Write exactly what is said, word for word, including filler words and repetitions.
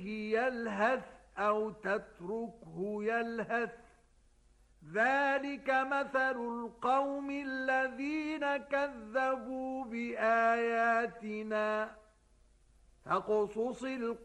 يلهث أو تتركه يلهث ذلك مثل القوم الذين كذبوا بآياتنا فاقصص